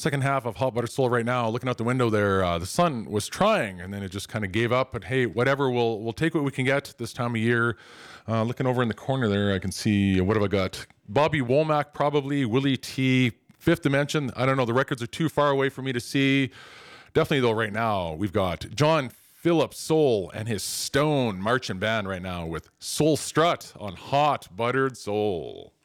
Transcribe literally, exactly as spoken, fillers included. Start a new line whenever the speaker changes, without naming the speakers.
second half of Hot Buttered Soul right now. Looking out the window there, uh, the sun was trying, and then it just kind of gave up. But hey, whatever, we'll we'll take what we can get this time of year. Uh, looking over in the corner there, I can see, what have I got? Bobby Womack, probably. Willie T, Fifth Dimension. I don't know. The records are too far away for me to see. Definitely, though, right now, we've got John Philip Soul and his Stone Marching Band right now with Soul Strut on Hot Buttered Soul.